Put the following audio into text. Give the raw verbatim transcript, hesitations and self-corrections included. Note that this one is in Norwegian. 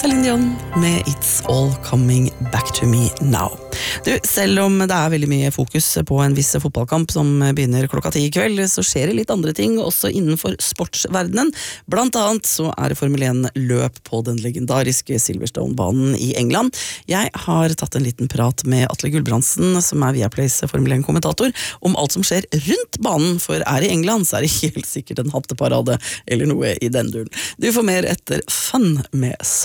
Celine Dion med It's All Coming Back to Me Now. Du, selv om det er veldig mye fokus på en viss fotballkamp som begynner klokka ti i kveld, så skjer det litt andre ting også innenfor sportsverdenen. Blant annet så er det Formel en løp på den legendariske Silverstone-banen i England. Jeg har tatt en liten prat med Atle Gulbrandsen, som er Viaplays Formel en-kommentator, om alt som skjer rundt banen, for er i England så er det helt sikkert en hatteparade eller noe i den duren. Du får mer etter Fun med